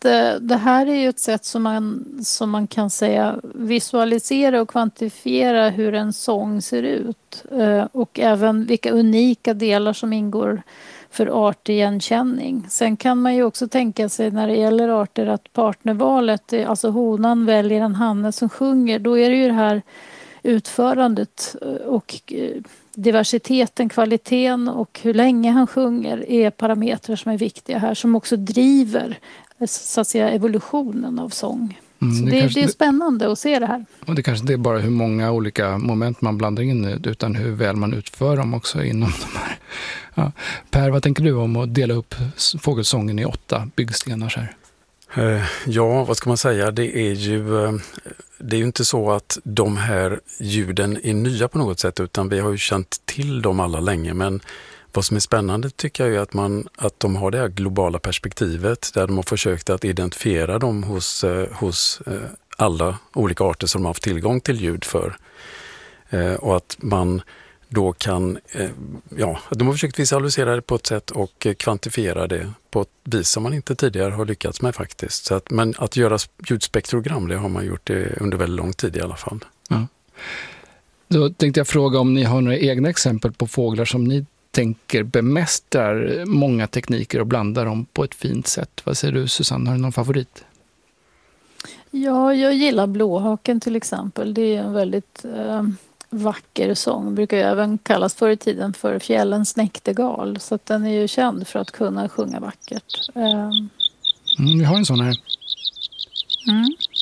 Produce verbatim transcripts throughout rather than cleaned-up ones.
eh, det här är ju ett sätt som man, som man kan säga visualisera och kvantifiera hur en sång ser ut. Eh, och även vilka unika delar som ingår för artigenkänning. Sen kan man ju också tänka sig när det gäller arter att partnervalet, alltså honan väljer en hanne som sjunger, då är det ju det här utförandet och diversiteten, kvaliteten och hur länge han sjunger är parametrar som är viktiga här, som också driver så att säga evolutionen av sång. Mm, så det, det, kanske, det är spännande att se det här. Och det kanske inte är bara hur många olika moment man blandar in utan hur väl man utför dem också inom de här. Ja. Per, vad tänker du om att dela upp fågelsången i åtta byggstenar så här? Ja, vad ska man säga? Det är ju det är ju inte så att de här ljuden är nya på något sätt, utan vi har ju känt till dem alla länge. Men vad som är spännande tycker jag är att, man, att de har det här globala perspektivet där de har försökt att identifiera dem hos, hos alla olika arter som de har haft tillgång till ljud för. Och att man då kan, ja, de har försökt visualisera det på ett sätt och kvantifiera det på ett vis som man inte tidigare har lyckats med faktiskt. Så att, men att göra ljudspektrogram, det har man gjort det under väldigt lång tid i alla fall. Ja. Då tänkte jag fråga om ni har några egna exempel på fåglar som ni tänker bemästrar många tekniker och blandar dem på ett fint sätt. Vad säger du, Susanne? Har du någon favorit? Ja, jag gillar blåhaken till exempel. Det är en väldigt eh, vacker sång. Brukar ju även kallas förr i tiden för fjällens näktergal. Så att den är ju känd för att kunna sjunga vackert. Eh. Mm, vi har en sån här. Mm.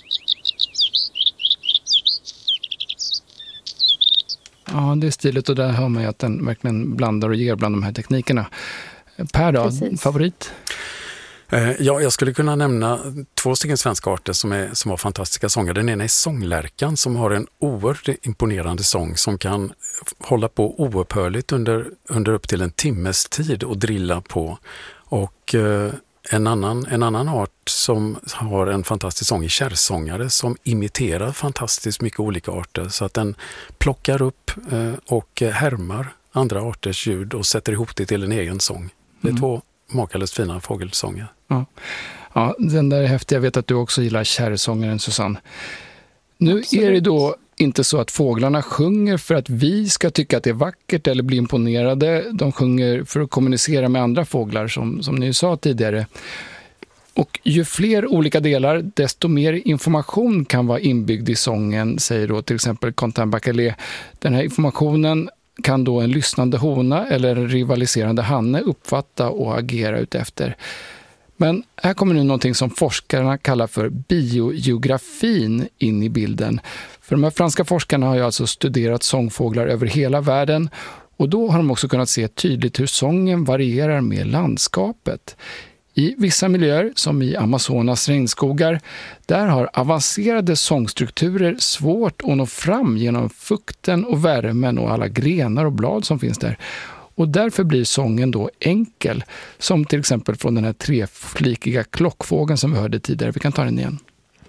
Ja, det är stiligt och där hör man ju att den verkligen blandar och ger bland de här teknikerna. Per då, Precis. favorit? Ja, jag skulle kunna nämna två stycken svenska arter som, är, som har fantastiska sånger. Den ena är sånglärkan som har en oerhört imponerande sång som kan hålla på oupphörligt under, under upp till en timmes tid och drilla på. Och eh, en, annan, en annan art som har en fantastisk sång är kärrsångare som imiterar fantastiskt mycket olika arter så att den plockar upp eh, och härmar andra arters ljud och sätter ihop det till en egen sång. Det är mm. två makalöst fina fågelsånger. Ja. Ja, den där är häftig. Jag vet att du också gillar kärrsångaren, Susanne. Nu Absolut. Är det då inte så att fåglarna sjunger för att vi ska tycka att det är vackert eller bli imponerade. De sjunger för att kommunicera med andra fåglar som, som ni sa tidigare. Och ju fler olika delar, desto mer information kan vara inbyggd i sången, säger då till exempel Quentin Bachelet. Den här informationen kan då en lyssnande hona eller en rivaliserande hanne uppfatta och agera utefter. Men här kommer nu någonting som forskarna kallar för biogeografin in i bilden. För de här franska forskarna har ju alltså studerat sångfåglar över hela världen och då har de också kunnat se tydligt hur sången varierar med landskapet. I vissa miljöer, som i Amazonas regnskogar, där har avancerade sångstrukturer svårt att nå fram genom fukten och värmen och alla grenar och blad som finns där. Och därför blir sången då enkel, som till exempel från den här treflikiga klockfågeln som vi hörde tidigare. Vi kan ta den igen.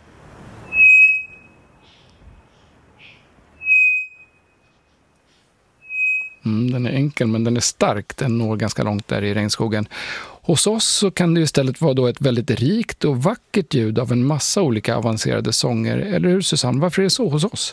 Mm, den är enkel men den är stark, den når ganska långt där i regnskogen. Hos oss så kan det istället vara då ett väldigt rikt och vackert ljud av en massa olika avancerade sånger. Eller hur, Susanne? Varför är det så hos oss?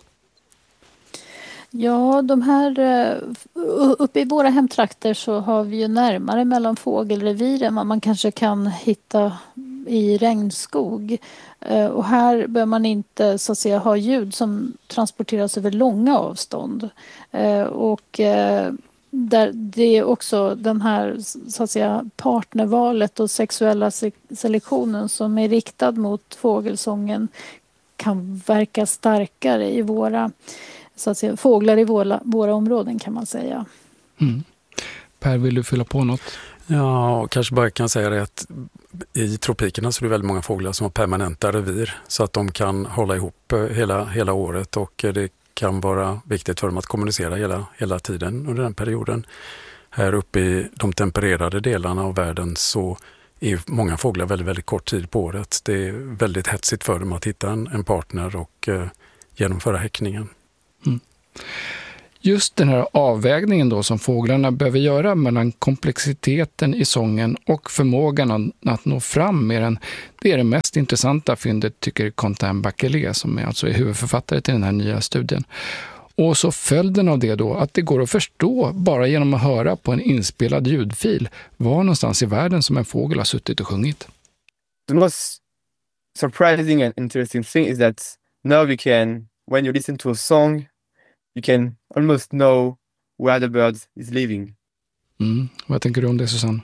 Ja, de här uppe i våra hemtrakter så har vi ju närmare mellan fågelrevir än vad man kanske kan hitta i regnskog. Och här bör man inte så att säga ha ljud som transporteras över långa avstånd. Och där det är också den här så att säga partnervalet och sexuella selektionen som är riktad mot fågelsången kan verka starkare i våra så att säga, fåglar i våra, våra områden kan man säga. Mm. Per, vill du fylla på något? Ja, och kanske bara kan säga det att i tropikerna så är det väldigt många fåglar som har permanenta revir så att de kan hålla ihop hela, hela året och det kan vara viktigt för dem att kommunicera hela, hela tiden under den perioden. Här uppe i de tempererade delarna av världen så är många fåglar väldigt, väldigt kort tid på året. Det är väldigt hetsigt för dem att hitta en, en partner och eh, genomföra häckningen. Mm. Just den här avvägningen då som fåglarna behöver göra mellan komplexiteten i sången och förmågan att nå fram med den, det är det mest intressanta fyndet, tycker Quentin Bachelet, som är alltså är huvudförfattare till den här nya studien. Och så följden av det då, att det går att förstå bara genom att höra på en inspelad ljudfil var någonstans i världen som en fågel har suttit och sjungit. The most surprising and interesting thing is that now we can, when you listen to a song, you can almost know where the bird is living. Mm. Vad tänker du om det, Susanne?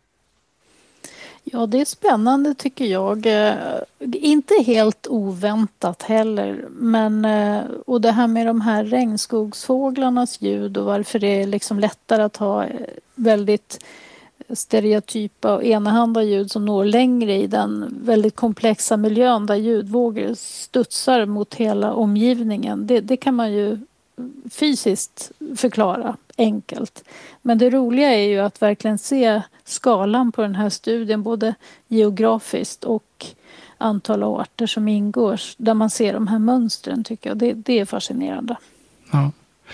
Ja, det är spännande tycker jag. Inte helt oväntat heller. Men, och det här med de här regnskogsfåglarnas ljud och varför det är liksom lättare att ha väldigt stereotypa och enahanda ljud som når längre i den väldigt komplexa miljön där ljudvågor studsar mot hela omgivningen. Det, det kan man ju fysiskt förklara enkelt. Men det roliga är ju att verkligen se skalan på den här studien, både geografiskt och antal arter som ingår, där man ser de här mönstren, tycker jag. Det, det är fascinerande. Ja.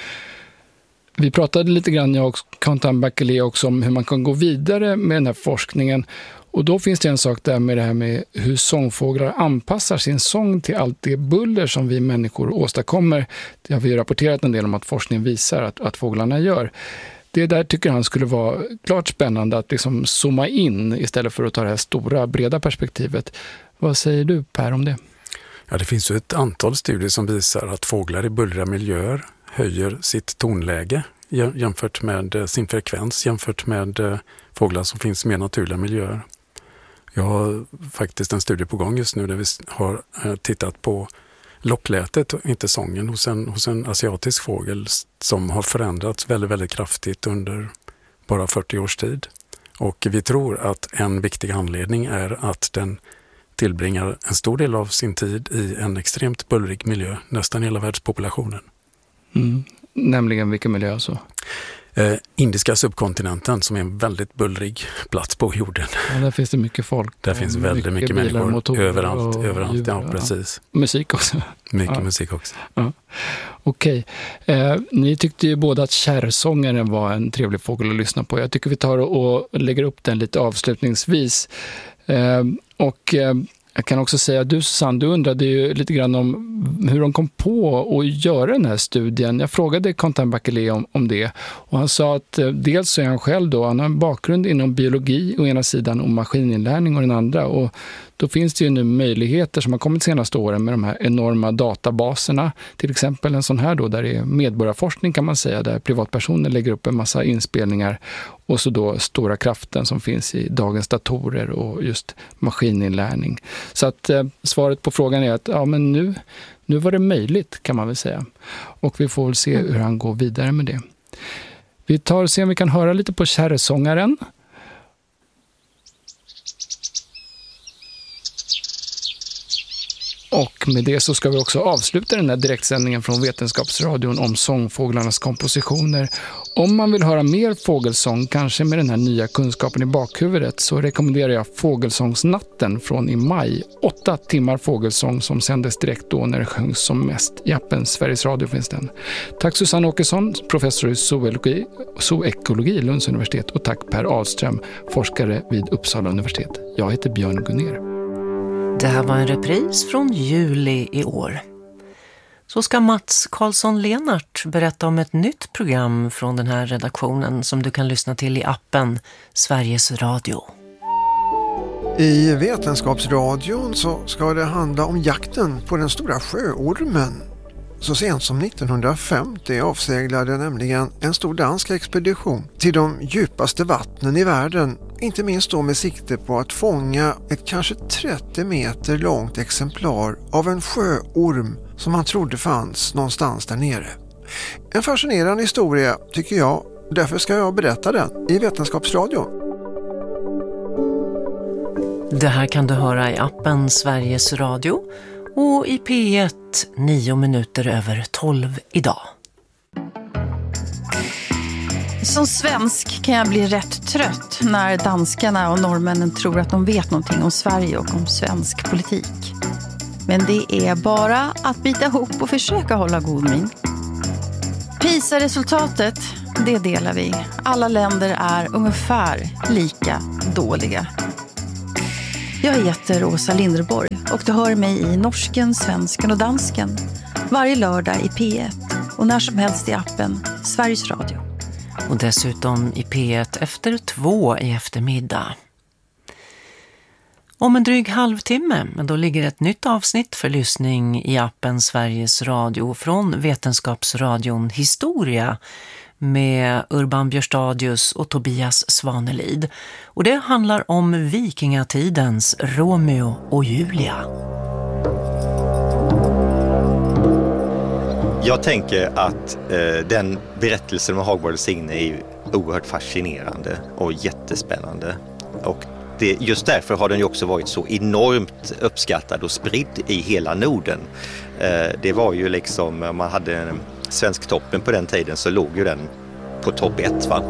Vi pratade lite grann, jag och Quentin Bachelet, också om hur man kan gå vidare med den här forskningen. Och då finns det en sak där med det här med hur sångfåglar anpassar sin sång till allt det buller som vi människor åstadkommer. Det har vi rapporterat en del om att forskningen visar att, att fåglarna gör. Det där tycker han skulle vara klart spännande att liksom zooma in istället för att ta det här stora, breda perspektivet. Vad säger du, Per, om det? Ja, det finns ju ett antal studier som visar att fåglar i bullriga miljöer höjer sitt tonläge jämfört med sin frekvens, jämfört med fåglar som finns i mer naturliga miljöer. Jag har faktiskt en studie på gång just nu där vi har tittat på locklätet och inte sången hos en, hos en asiatisk fågel som har förändrats väldigt, väldigt kraftigt under bara fyrtio års tid. Och vi tror att en viktig anledning är att den tillbringar en stor del av sin tid i en extremt bullrig miljö, nästan hela världspopulationen. Mm. Nämligen vilken miljö så? Eh, indiska subkontinenten, som är en väldigt bullrig plats på jorden. Ja, där finns det mycket folk. Där finns väldigt mycket, mycket människor överallt. överallt djur, ja, precis. Musik också. Mycket ja. musik också. Ja. Okej. Eh, ni tyckte ju båda att kärrsångaren var en trevlig fågel att lyssna på. Jag tycker vi tar och lägger upp den lite avslutningsvis. Eh, och... Eh, Jag kan också säga att du, Susanne, du undrade ju lite grann om hur de kom på att göra den här studien. Jag frågade Quentin Bachelet om, om det, och han sa att eh, dels så är han själv då, han har en bakgrund inom biologi å ena sidan och maskininlärning å den andra, och då finns det ju nu möjligheter som har kommit senaste åren med de här enorma databaserna, till exempel en sån här då där det är medborgarforskning kan man säga, där privatpersoner lägger upp en massa inspelningar, och så då stora kraften som finns i dagens datorer och just maskininlärning. Så att eh, svaret på frågan är att ja, men nu, nu var det möjligt, kan man väl säga. Och vi får väl se hur han går vidare med det. Vi tar och ser om vi kan höra lite på kärrsångaren. Och med det så ska vi också avsluta den här direktsändningen från Vetenskapsradion om sångfåglarnas kompositioner. Om man vill höra mer fågelsång, kanske med den här nya kunskapen i bakhuvudet, så rekommenderar jag Fågelsångsnatten från i maj. Åtta timmar fågelsång som sändes direkt då när det sjöngs som mest. I appen Sveriges Radio finns den. Tack Susanne Åkesson, professor i zoologi, zoekologi Lunds universitet, och tack Per Ahlström, forskare vid Uppsala universitet. Jag heter Björn Gunner. Det här var en repris från juli i år. Så ska Mats Karlsson-Lenart berätta om ett nytt program från den här redaktionen som du kan lyssna till i appen Sveriges Radio. I Vetenskapsradion så ska det handla om jakten på den stora sjöormen. Så sent som nittonhundrafemtio avseglade nämligen en stor dansk expedition till de djupaste vattnen i världen, inte minst då med sikte på att fånga ett kanske trettio meter långt exemplar av en sjöorm som man trodde fanns någonstans där nere. En fascinerande historia tycker jag, därför ska jag berätta den i Vetenskapsradion. Det här kan du höra i appen Sveriges Radio och i P ett nio minuter över tolv idag. Som svensk kan jag bli rätt trött när danskarna och norrmännen tror att de vet någonting om Sverige och om svensk politik. Men det är bara att bita ihop och försöka hålla god min. PISA-resultatet, det delar vi. Alla länder är ungefär lika dåliga. Jag heter Åsa Linderborg och du hör mig i Norsken, Svensken och Dansken varje lördag i P ett och när som helst i appen Sveriges Radio. Och dessutom i P ett efter två i eftermiddag. Om en dryg halvtimme, men då ligger ett nytt avsnitt för lyssning i appen Sveriges Radio från Vetenskapsradion Historia med Urban Björstadius och Tobias Svanelid. Och det handlar om vikingatidens Romeo och Julia. Jag tänker att eh, den berättelsen om Hagborg och Signe är ju oerhört fascinerande och jättespännande. Och det, just därför har den ju också varit så enormt uppskattad och spridd i hela Norden. Eh, det var ju liksom, om man hade en svensk toppen på den tiden så låg ju den på topp ett, va?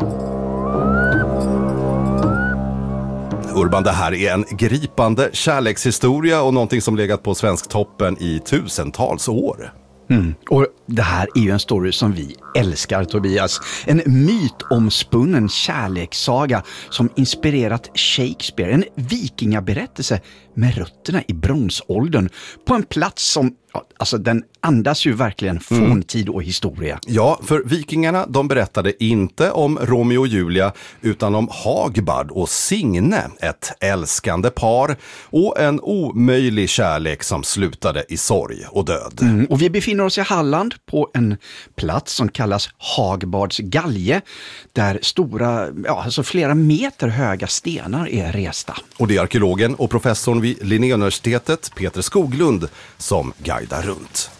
Urban, det här är en gripande kärlekshistoria och någonting som legat på svensktoppen i tusentals år. Mm. Och det här är ju en story som vi älskar, Tobias. En mytomspunnen kärlekssaga som inspirerat Shakespeare. En vikingaberättelse med rötterna i bronsåldern på en plats som, ja, alltså den andas ju verkligen forntid och historia. Ja, för vikingarna de berättade inte om Romeo och Julia utan om Hagbard och Signe, ett älskande par och en omöjlig kärlek som slutade i sorg och död. Mm, och vi befinner oss i Halland på en plats som kallas Hagbards galge där stora, ja, alltså flera meter höga stenar är resta. Och det är arkeologen och professorn vid Linnéuniversitetet, Peter Skoglund, som guidar runt.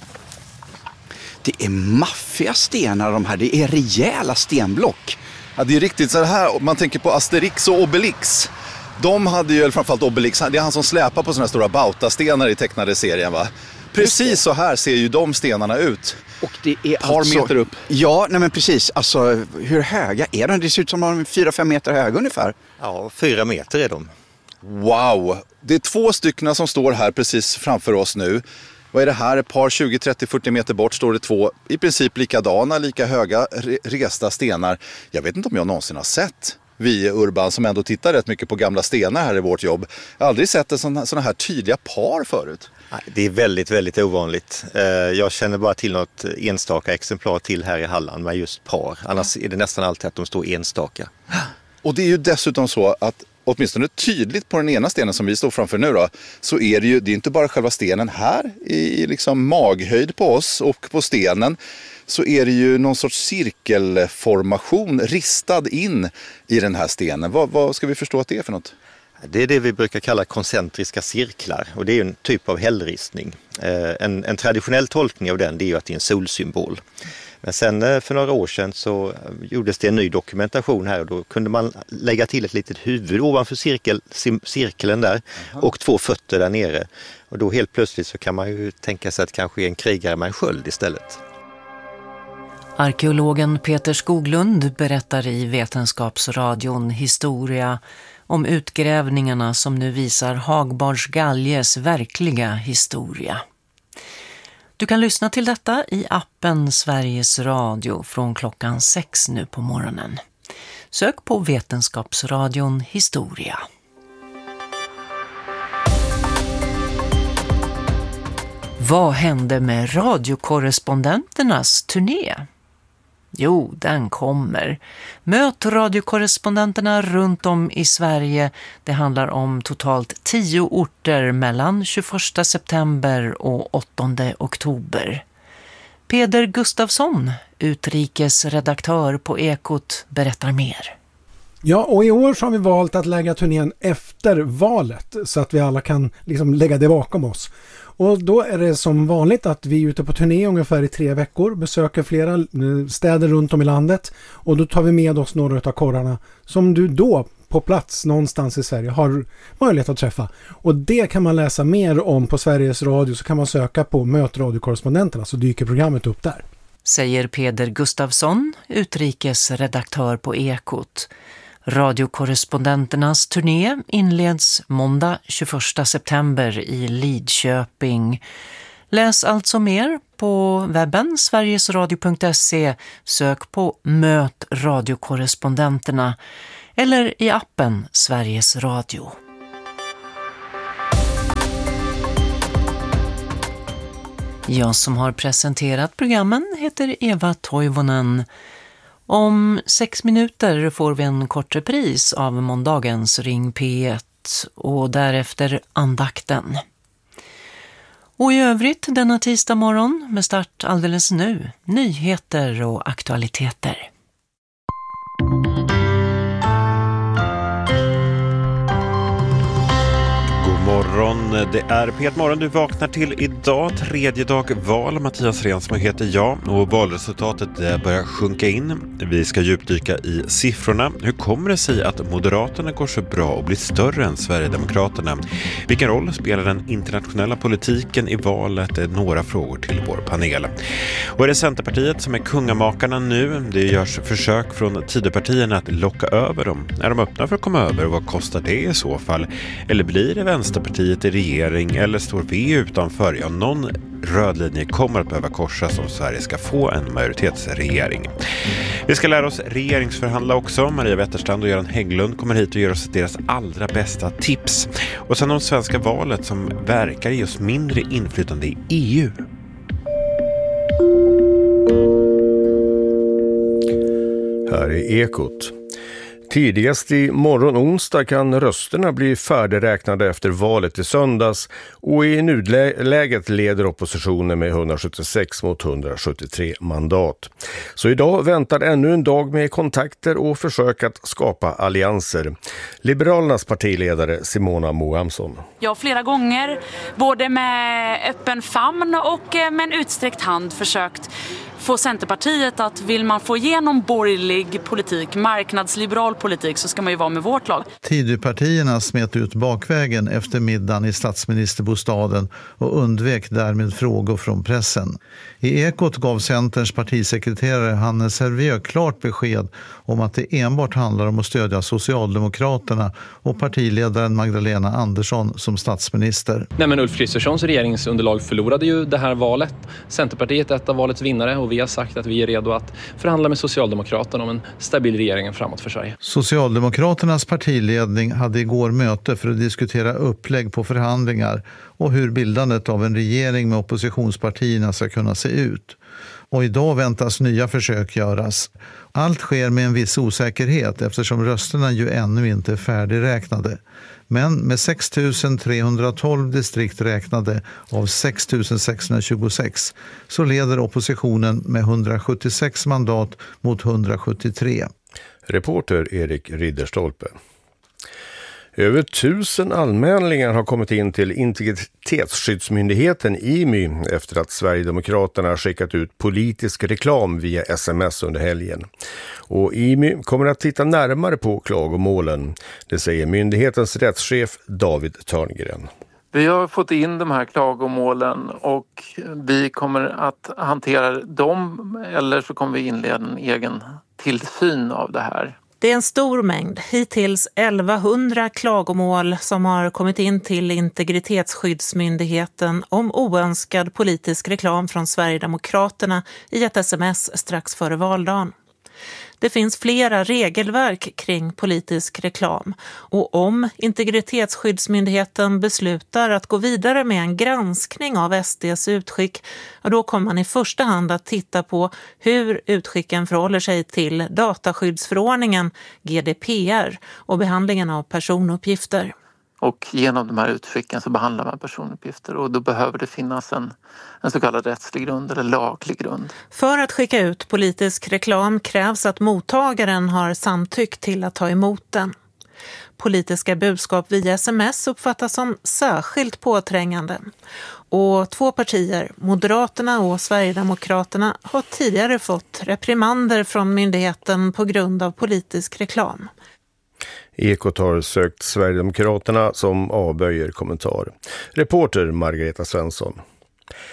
Det är maffiga stenar de här, det är rejäla stenblock. Ja, det är riktigt så här, man tänker på Asterix och Obelix. De hade ju, framförallt Obelix, det är han som släpar på såna här stora bautastenar i tecknade serien, va? Precis så här ser ju de stenarna ut. Och det är ett par alltså, meter upp. Ja, nej men precis. Alltså, hur höga är de? Det ser ut som de är fyra fem meter höga ungefär. Ja, fyra meter är de. Wow! Det är två stycken som står här precis framför oss nu. Vad är det här? Ett par tjugo, trettio, fyrtio meter bort står det två i princip likadana, lika höga re- resta stenar. Jag vet inte om jag någonsin har sett, vi Urban som ändå tittar rätt mycket på gamla stenar här i vårt jobb. Jag har aldrig sett sådana här tydliga par förut. Det är väldigt, väldigt ovanligt. Jag känner bara till något enstaka exemplar till här i Halland med just par. Annars är det nästan alltid att de står enstaka. Och det är ju dessutom så att åtminstone tydligt på den ena stenen som vi står framför nu då, så är det ju, det är inte bara själva stenen här i liksom maghöjd på oss och på stenen, så är det ju någon sorts cirkelformation ristad in i den här stenen. Vad, vad ska vi förstå att det är för något? Det är det vi brukar kalla koncentriska cirklar och det är en typ av hällristning. En, en traditionell tolkning av den det är ju att det är en solsymbol. Men sen för några år sedan så gjordes det en ny dokumentation här och då kunde man lägga till ett litet huvud ovanför cirkel, cirkeln där och två fötter där nere. Och då helt plötsligt så kan man ju tänka sig att det kanske är en krigare med en sköld istället. Arkeologen Peter Skoglund berättar i Vetenskapsradion Historia om utgrävningarna som nu visar Hagbards galges verkliga historia. Du kan lyssna till detta i appen Sveriges Radio från klockan sex nu på morgonen. Sök på Vetenskapsradion Historia. Vad hände med radiokorrespondenternas turné? Jo, den kommer. Möt radiokorrespondenterna runt om i Sverige. Det handlar om totalt tio orter mellan tjugoförsta september och åttonde oktober. Peder Gustafsson, utrikesredaktör på Ekot, berättar mer. Ja, och i år så har vi valt att lägga turnén efter valet så att vi alla kan liksom lägga det bakom oss. Och då är det som vanligt att vi är ute på turné ungefär i tre veckor, besöker flera städer runt om i landet och då tar vi med oss några av korrarna som du då på plats någonstans i Sverige har möjlighet att träffa. Och det kan man läsa mer om på Sveriges Radio, så kan man söka på Möt radiokorrespondenterna så dyker programmet upp där. Säger Peder Gustafsson, utrikesredaktör på Ekot. Radiokorrespondenternas turné inleds måndag tjugoförsta september i Lidköping. Läs alltså mer på webben sverigesradio punkt se, sök på Möt radiokorrespondenterna eller i appen Sveriges Radio. Jag som har presenterat programmen heter Eva Toivonen. Om sex minuter får vi en kort repris av måndagens Ring P ett och därefter andakten. Och i övrigt denna tisdag morgon med start alldeles nu, nyheter och aktualiteter. Morgon. Det är P ett Morgon du vaknar till idag, tredje dag val. Mattias Ren som heter jag och valresultatet börjar sjunka in. Vi ska djupdyka i siffrorna. Hur kommer det sig att Moderaterna går så bra och blir större än Sverigedemokraterna? Vilken roll spelar den internationella politiken i valet? Det är några frågor till vår panel. Och är det Centerpartiet som är kungamakarna nu? Det görs försök från Tidöpartierna att locka över dem. Är de öppna för att komma över och vad kostar det i så fall? Eller blir det Vänsterpartiet i regering eller står vi utanför? Ja, någon röd linje kommer att behöva korsas om Sverige ska få en majoritetsregering. Vi ska lära oss regeringsförhandla också. Maria Wetterstrand och Göran Hägglund kommer hit och ger oss deras allra bästa tips. Och sen om svenska valet som verkar ge oss mindre inflytande i E U. Här är Ekot. Tidigast i morgon onsdag kan rösterna bli färdigräknade efter valet i söndags och i nuläget leder oppositionen med hundrasjuttiosex mot hundrasjuttiotre mandat. Så idag väntar ännu en dag med kontakter och försök att skapa allianser. Liberalernas partiledare Simona Mohamsson. Jag har flera gånger både med öppen famn och med en utsträckt hand försökt få Centerpartiet att vill man få igenom borgerlig politik, marknadsliberal politik, så ska man ju vara med vårt lag. Tidöpartierna smet ut bakvägen efter middagen i statsministerbostaden och undvek därmed frågor från pressen. I Ekot gav Centerns partisekreterare Hannes Hervieu klart besked om att det enbart handlar om att stödja Socialdemokraterna och partiledaren Magdalena Andersson som statsminister. Nej, men Ulf Kristerssons regeringsunderlag förlorade ju det här valet. Centerpartiet är ett av valets vinnare och vi har sagt att vi är redo att förhandla med Socialdemokraterna om en stabil regering framåt för Sverige. Socialdemokraternas partiledning hade igår möte för att diskutera upplägg på förhandlingar och hur bildandet av en regering med oppositionspartierna ska kunna se ut. Och idag väntas nya försök göras. Allt sker med en viss osäkerhet eftersom rösterna ju ännu inte är färdigräknade. Men med sex tusen trehundratolv distrikt räknade av sex tusen sexhundratjugosex så leder oppositionen med hundrasjuttiosex mandat mot hundrasjuttiotre. Reporter Erik Ridderstolpe. Över tusen anmälningar har kommit in till Integritetsskyddsmyndigheten I M Y efter att Sverigedemokraterna skickat ut politisk reklam via sms under helgen. Och I M Y kommer att titta närmare på klagomålen. Det säger myndighetens rättschef David Törngren. Vi har fått in de här klagomålen och vi kommer att hantera dem, eller så kommer vi inleda en egen tillsyn av det här. Det är en stor mängd, hittills elvahundra klagomål som har kommit in till Integritetsskyddsmyndigheten om oönskad politisk reklam från Sverigedemokraterna i ett sms strax före valdagen. Det finns flera regelverk kring politisk reklam och om Integritetsskyddsmyndigheten beslutar att gå vidare med en granskning av S D:s utskick, då kommer man i första hand att titta på hur utskicken förhåller sig till dataskyddsförordningen G D P R och behandlingen av personuppgifter. Och genom de här utskicken så behandlar man personuppgifter och då behöver det finnas en, en så kallad rättslig grund eller laglig grund. För att skicka ut politisk reklam krävs att mottagaren har samtyckt till att ta emot den. Politiska budskap via sms uppfattas som särskilt påträngande. Och två partier, Moderaterna och Sverigedemokraterna, har tidigare fått reprimander från myndigheten på grund av politisk reklam. Ekot har sökt Sverigedemokraterna som avböjer kommentar. Reporter Margareta Svensson.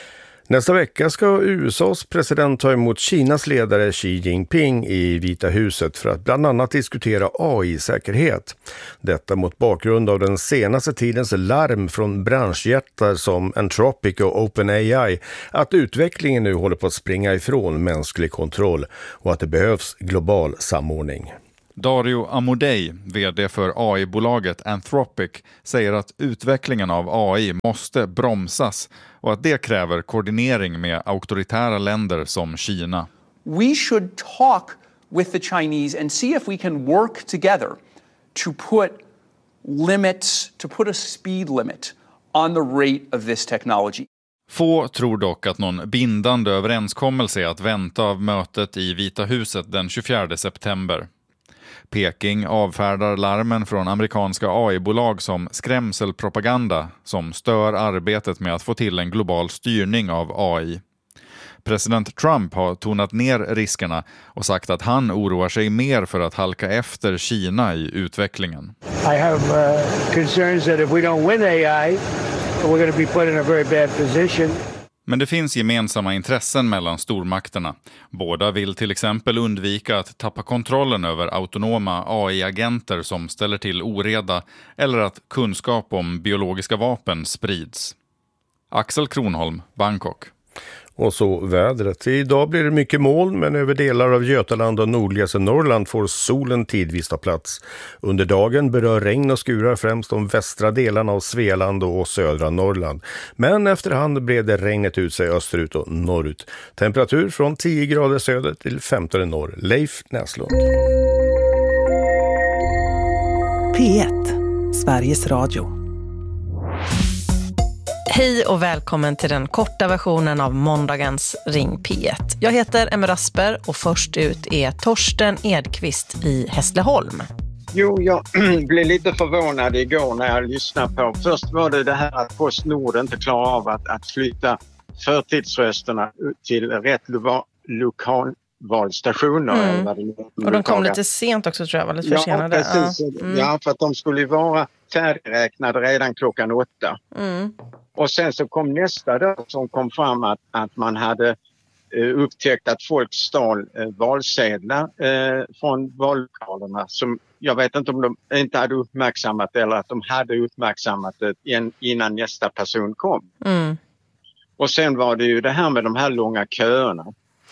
Nästa vecka ska U S A:s president ta emot Kinas ledare Xi Jinping i Vita huset för att bland annat diskutera A I-säkerhet. Detta mot bakgrund av den senaste tidens larm från branschjättar som Anthropic och OpenAI att utvecklingen nu håller på att springa ifrån mänsklig kontroll och att det behövs global samordning. Dario Amodei, vd för A I-bolaget Anthropic, säger att utvecklingen av A I måste bromsas och att det kräver koordinering med auktoritära länder som Kina. We should talk with the Chinese and see if we can work together to put limits, to put a speed limit on the rate of this technology. Få tror dock att någon bindande överenskommelse är att vänta av mötet i Vita huset den tjugofjärde september. Peking avfärdar larmen från amerikanska A I-bolag som skrämselpropaganda som stör arbetet med att få till en global styrning av A I. President Trump har tonat ner riskerna och sagt att han oroar sig mer för att halka efter Kina i utvecklingen. I have uh, concerns that if we don't win A I, we're going to be put in a very bad position. Men det finns gemensamma intressen mellan stormakterna. Båda vill till exempel undvika att tappa kontrollen över autonoma A I-agenter som ställer till oreda eller att kunskap om biologiska vapen sprids. Axel Kronholm, Bangkok. Och så vädret. Idag blir det mycket moln, men över delar av Götaland och nordligaste Norrland får solen tidvis ta plats. Under dagen berör regn och skurar främst de västra delarna av Svealand och södra Norrland. Men efterhand breder regnet ut sig österut och norrut. Temperatur från tio grader söder till femton i norr. Leif Näslund. P ett, Sveriges Radio. Hej och välkommen till den korta versionen av måndagens Ring P ett. Jag heter Emma Rasper och först ut är Torsten Edqvist i Hässleholm. Jo, jag blev lite förvånad igår när jag lyssnade på. Först var det det här att Postnord inte klarar av att, att flytta förtidsrösterna till rätt lo- lokalvalstationer. Mm. Eller vad det nu, och de kom lite sent också, tror jag, var lite försenade. Ja, precis. Ja. Mm. Ja, för att de skulle vara färdigräknade redan klockan åtta. Mm. Och sen så kom nästa dag som kom fram att, att man hade eh, upptäckt att folk stal eh, valsedlar eh, från vallokalerna som jag vet inte om de inte hade uppmärksammat det eller att de hade uppmärksammat det in, innan nästa person kom. Mm. Och sen var det ju det här med de här långa köerna.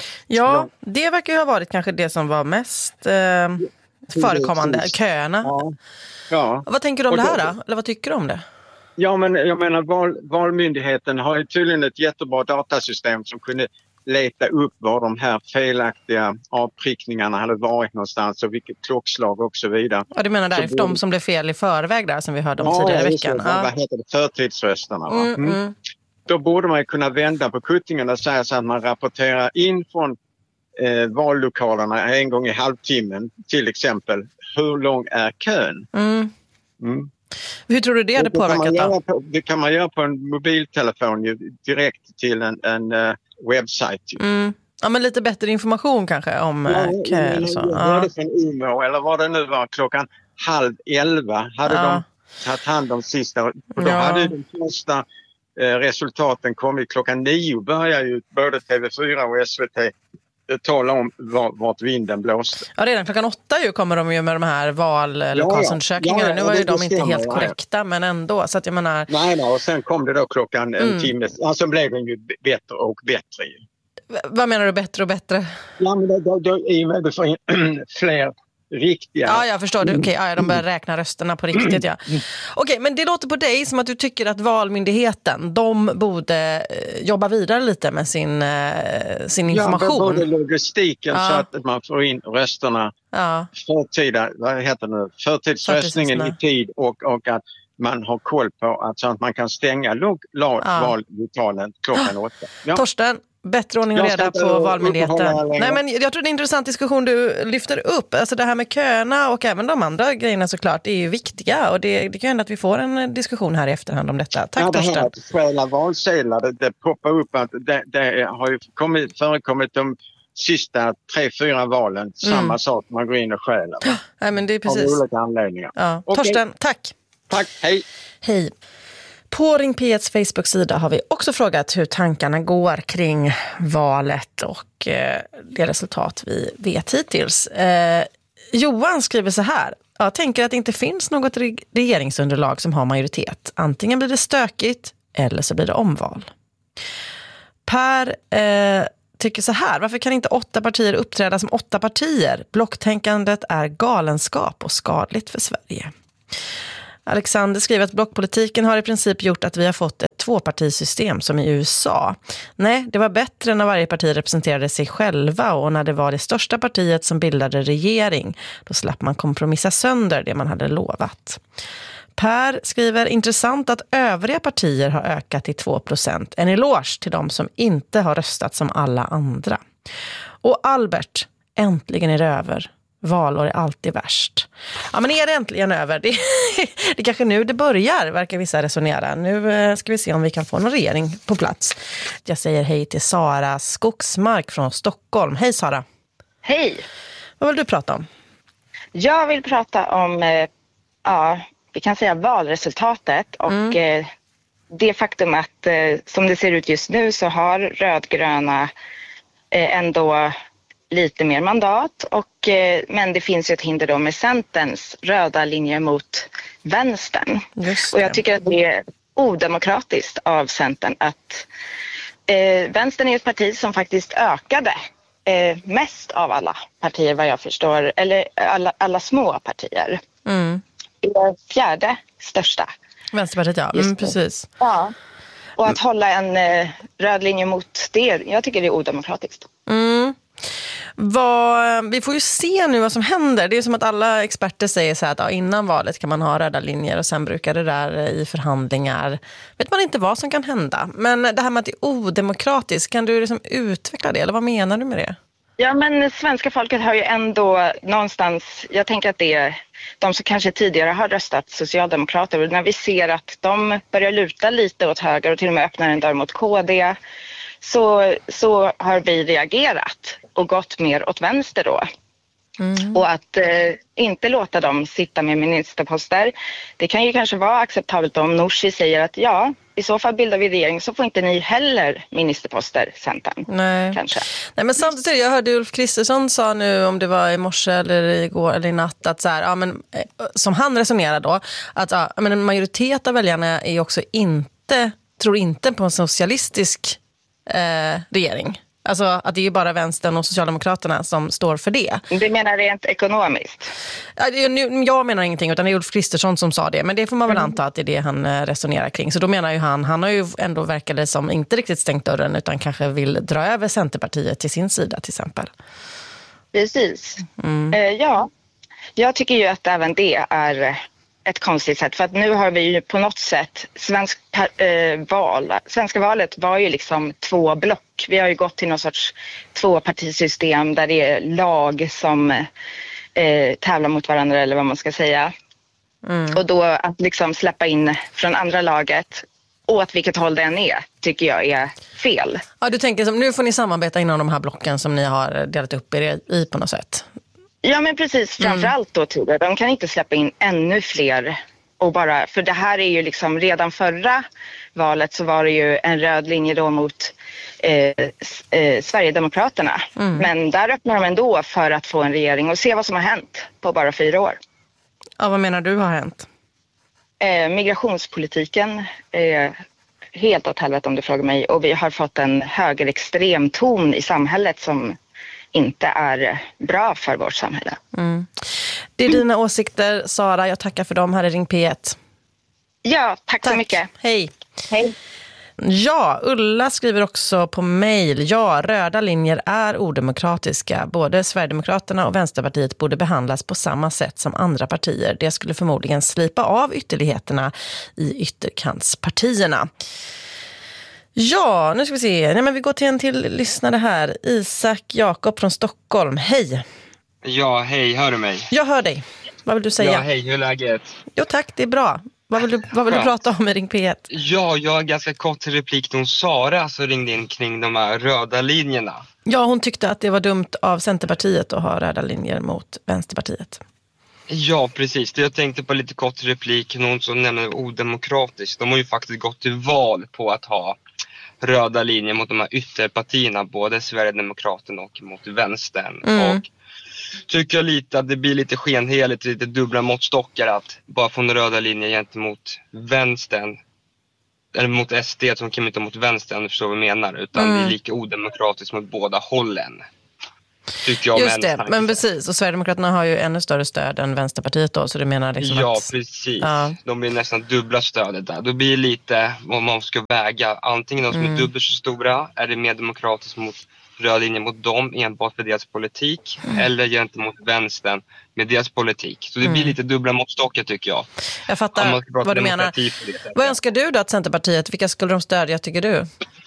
Ja, det verkar ju ha varit kanske det som var mest eh, förekommande, köerna. Ja. Ja. Vad tänker du om Och det här då- då? Eller vad tycker du om det? Ja, men jag menar val, valmyndigheten har ju tydligen ett jättebra datasystem som kunde leta upp var de här felaktiga avprickningarna hade varit någonstans och vilket klockslag och så vidare. Ja, du menar där, Så de borde- som blev fel i förväg där som vi hörde om Ja, tidigare i just det. veckan. Vad Ja. heter det? Förtidsrösterna, va? Mm, Mm. mm. Då borde man ju kunna vända på kuttingen och säga så att man rapporterar in från eh, vallokalerna en gång i halvtimmen till exempel. Hur lång är kön? Mm. Mm. Hur tror du det hade Och kan man påverkat göra då? på, det kan man göra på en mobiltelefon ju, direkt till en, en uh, webbsajt. ju. Mm. Ja, men lite bättre information kanske om Ja, ja, kö och så. Var Ja. det från Umeå eller vad det nu var klockan halv elva hade Ja. de tagit hand om sista. Och då Ja. hade de första eh, resultaten kommit klockan nio. Börjar ju både T V fyra och S V T eh, tala om var, vart vinden blåste. Ja, redan klockan åtta ju kommer de ju med de här vallokalsundersökningarna. Ja, ja. Nu var ju Ja, det de inte stämmer, helt ja. korrekta, men ändå. Så att jag menar... Nej, nej, och sen kom det då klockan en Mm. timme. Alltså blev den ju b- bättre och bättre. Ju. v- Vad menar du bättre och bättre? Ja, men då, då, då, i och med att du får in fler riktiga... Ja, jag förstår. Du. Okej, ja, de börjar räkna rösterna på riktigt, ja. Mm. Okej, men det låter på dig som att du tycker att valmyndigheten, de borde eh, jobba vidare lite med sin, eh, sin information. Ja, både logistiken Ja. så att man får in rösterna Ja. förtida, vad heter det nu, förtidsröstningen i Förtidsrösterna. tid och, och att man har koll på att, så att man kan stänga log, la, Ja. vallokalen klockan åtta. Ja. Torsten, bättre ordning och Jag ska reda inte på uppehålla valmyndigheten. längre. Nej, men jag tror det är en intressant diskussion du lyfter upp. Alltså det här med köerna och även de andra grejerna såklart, det är ju viktiga. Och det, det kan hända att vi får en diskussion här i efterhand om detta. Tack Ja, det här Torsten. att stjäla valsedlar, det, det poppar upp att det, det har ju kommit, förekommit de sista tre, fyra valen. Samma Mm. sak, man går in och stjäler. va? Nej, men det är Av precis. olika anledningar. Ja. Okej. Torsten, tack. Tack, hej. Hej. På Ring P etts Facebook-sida har vi också frågat hur tankarna går kring valet och eh, det resultat vi vet hittills. Eh, Johan skriver så här. Jag tänker att det inte finns något regeringsunderlag som har majoritet. Antingen blir det stökigt eller så blir det omval. Per eh, tycker så här. Varför kan inte åtta partier uppträda som åtta partier? Blocktänkandet är galenskap och skadligt för Sverige. Alexander skriver att blockpolitiken har i princip gjort att vi har fått ett tvåpartisystem som i U S A. Nej, det var bättre när varje parti representerade sig själva och när det var det största partiet som bildade regering. Då slapp man kompromissa sönder det man hade lovat. Per skriver, intressant att övriga partier har ökat till två procent. En eloge till de som inte har röstat som alla andra. Och Albert, äntligen är det över. Valår är alltid värst. Ja, men är det äntligen över? Det, det är kanske nu det börjar, verkar vissa resonera. Nu ska vi se om vi kan få någon regering på plats. Jag säger hej till Sara Skogsmark från Stockholm. Hej Sara. Hej. Vad vill du prata om? Jag vill prata om, eh, ja, vi kan säga valresultatet och mm. eh, det faktum att eh, som det ser ut just nu så har rödgröna eh, ändå lite mer mandat och, eh, men det finns ju ett hinder då med Centerns röda linje mot vänstern. Och jag tycker att det är odemokratiskt av Centern att eh, vänstern är ett parti som faktiskt ökade eh, mest av alla partier vad jag förstår, eller alla, alla små partier. Mm. Det är fjärde största. Vänsterpartiet, ja. Mm, precis. Ja. Och att hålla en eh, röd linje mot det, jag tycker det är odemokratiskt. Mm. Vad, vi får ju se nu vad som händer. Det är som att alla experter säger så här att ja, innan valet kan man ha röda linjer och sen brukar det där i förhandlingar. Vet man inte vad som kan hända. Men det här med att det är odemokratiskt, kan du liksom utveckla det? Eller vad menar du med det? Ja, men svenska folket har ju ändå någonstans, jag tänker att det är de som kanske tidigare har röstat socialdemokrater, och när vi ser att de börjar luta lite åt höger och till och med öppnar en dörr mot K D, så, så har vi reagerat och gått mer åt vänster då. Mm. Och att eh, inte låta dem sitta med ministerposter. Det kan ju kanske vara acceptabelt om Nooshi säger att ja, i så fall bildar vi regering så får inte ni heller ministerposter, Centern. Nej. Kanske. Nej, men samtidigt, jag hörde Ulf Kristersson sa nu, om det var i morse eller igår eller i natt, att så här, ja, men, som han resonerar då, att ja, men en majoritet av väljarna är också inte, tror inte på en socialistisk eh, regering. Alltså att det är ju bara vänstern och Socialdemokraterna som står för det. Du menar rent ekonomiskt? Jag menar ingenting, utan det är Ulf Kristersson som sa det. Men det får man väl mm. anta att det är det han resonerar kring. Så då menar ju han, han har ju ändå verkade som inte riktigt stängt dörren, utan kanske vill dra över Centerpartiet till sin sida till exempel. Precis. Mm. Uh, ja, jag tycker ju att även det är ett konstigt sätt. För att nu har vi ju på något sätt, svensk, eh, val, svenska valet var ju liksom två block. Vi har ju gått till någon sorts tvåpartisystem där det är lag som eh, tävlar mot varandra, eller vad man ska säga. Mm. Och då att liksom släppa in från andra laget, åt vilket håll den är, tycker jag är fel. Ja, du tänker som nu får ni samarbeta inom de här blocken som ni har delat upp er i på något sätt. Ja, men precis, framförallt då Tider. De kan inte släppa in ännu fler. Och bara, för det här är ju liksom, redan förra valet så var det ju en röd linje då mot eh, eh, Sverigedemokraterna. Mm. Men där öppnar de ändå för att få en regering och se vad som har hänt på bara fyra år. Ja, vad menar du har hänt? Eh, migrationspolitiken är helt åt helvete om du frågar mig. Och vi har fått en högerextrem ton i samhället som inte är bra för vårt samhälle. Mm. Det är dina åsikter, Sara. Jag tackar för dem här i Ring P ett. Ja, tack, tack. så mycket. Hej. Hej. Ja, Ulla skriver också på mejl. Ja, röda linjer är odemokratiska. Både Sverigedemokraterna och Vänsterpartiet borde behandlas på samma sätt som andra partier. Det skulle förmodligen slipa av ytterligheterna i ytterkantspartierna. Ja, nu ska vi se. Nej, men vi går till en till lyssnare här. Isak Jakob från Stockholm. Hej. Ja, hej. Hör du mig? Jag hör dig. Vad vill du säga? Ja, hej. Hur är läget? Jo, tack. Det är bra. Vad vill du, vad vill du prata om i Ring P ett? Ja, jag har ganska kort replik till Sara som ringde in kring de här röda linjerna. Ja, hon tyckte att det var dumt av Centerpartiet att ha röda linjer mot Vänsterpartiet. Ja, precis. Det jag tänkte på lite kort replik, någon som nämner odemokratiskt. De har ju faktiskt gått till val på att ha röda linjer mot de här ytterpartierna, både Sverigedemokraterna och mot vänstern. Mm. Och tycker jag lite att det blir lite skenheligt, lite dubbla måttstockar att bara få en röda linje gentemot vänstern. Eller mot S D som kan inte mot vänstern, förstår vad jag menar. Utan Mm. det är lika odemokratiskt mot båda hållen. Tycker jag. Just det, men precis. Och Sverigedemokraterna har ju ännu större stöd än Vänsterpartiet då, så du menar liksom Ja, att... precis. Ja. De blir nästan dubbla stödet där. Då blir det lite vad man ska väga. Antingen de som Mm. är dubbelt så stora, är det mer demokratiskt mot röd linje mot dem enbart för deras politik, Mm. eller gentemot vänstern med deras politik. Så det blir Mm. lite dubbla måttstockar tycker jag. Jag fattar Om man ska prata vad du menar. demokrati på det sättet. Vad önskar du då att Centerpartiet, vilka skulle de stödja tycker du?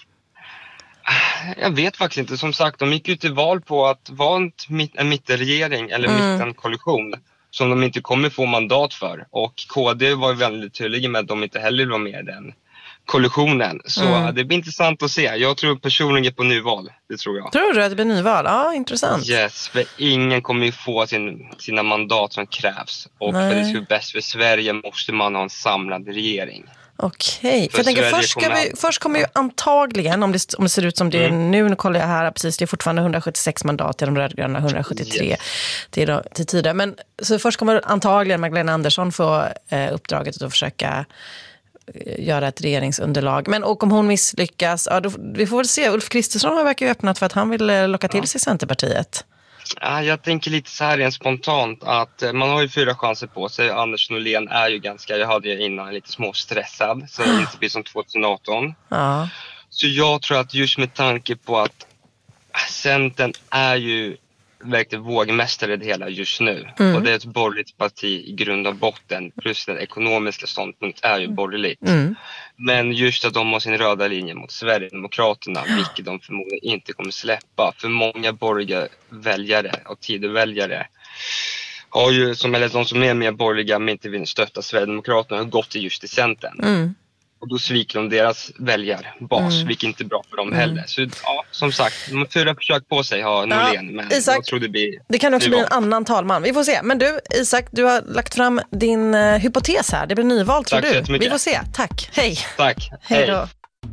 Jag vet faktiskt inte. Som sagt, de gick ut till val på att vara en, mitt, en mittenregering eller Mm. mittenkoalition som de inte kommer få mandat för. Och K D var ju väldigt tydliga med att de inte heller var med i den koalitionen. Så Mm. det blir intressant att se. Jag tror personligen på nyval. Det tror jag. Tror du att det blir nyval? Ja, intressant. Yes, för ingen kommer ju få sin, sina mandat som krävs. Och Nej. för det ska bli bäst för Sverige måste man ha en samlad regering. Okej, för För jag tänker Sverige först, ska kommer vi, att- först kommer ju antagligen, om det, om det ser ut som det är Mm. nu, nu kollar jag här precis, det är fortfarande hundrasjuttiosex mandat till de rödgröna, hundrasjuttiotre Yes. till, till tidigare. Men så först kommer antagligen Magdalena Andersson få eh, uppdraget att försöka eh, göra ett regeringsunderlag. Men och om hon misslyckas, ja, då, vi får väl se. Ulf Kristersson har verkar ju öppnat för att han vill eh, locka till sig Centerpartiet. Ja, jag tänker lite så här rent spontant att eh, man har ju fyra chanser på sig. Anders Norlén är ju ganska, jag hade ju innan lite småstressad så det inte blir som tjugoarton. Ja. Så jag tror att just med tanke på att Centern är ju verkligen vågmästare i det hela just nu. Mm. Och det är ett borgerligt parti i grund och botten. Plus den ekonomiska ståndpunkt är ju borgerligt. Mm. Men just att de har sin röda linje mot Sverigedemokraterna, vilket de förmodligen inte kommer släppa. För många borgerliga väljare och tidigväljare har ju, som, eller de som är mer borgerliga men inte vill stötta Sverigedemokraterna, har gått till just i Centern. Mm. Och då sviker de deras väljarbas, Mm. vilket inte är bra för dem Mm. heller. Så ja, som sagt, de har fyra försök på sig har Norlén, men Isak, jag tror det blir... Det kan också nyval. bli en annan talman. Vi får se. Men du, Isak, du har lagt fram din uh, hypotes här. Det blir nyval, tror Tack så du. jättemycket. Vi får se. Tack. Hej. Tack. Hej då.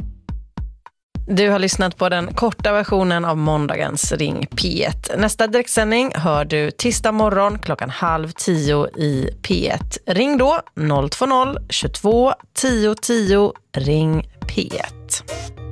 Du har lyssnat på den korta versionen av måndagens Ring P ett. Nästa direktsändning hör du tisdag morgon klockan halv tio i P ett. Ring då noll två noll tjugotvå tio tio. Ring P ett.